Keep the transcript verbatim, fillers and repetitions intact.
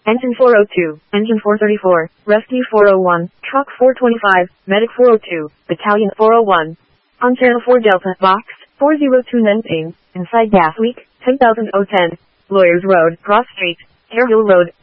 Engine four oh two, Engine four thirty-four, Rescue four oh one, Truck four twenty-five, Medic four oh two, Battalion four oh one. On Channel four Delta, Box four oh two Nanping, inside Gas Week, ten thousand ten. Lawyers Road, Cross Street, Hare Hill Road,